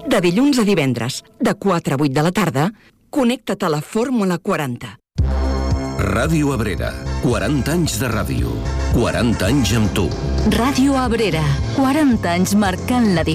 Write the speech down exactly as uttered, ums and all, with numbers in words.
De dilluns a divendres, de quatre a vuit de la tarda, connecta't a la Fórmula quaranta. Ràdio Abrera, quaranta anys de ràdio, quaranta anys amb tu. Ràdio Abrera, quaranta anys marcant la diferència.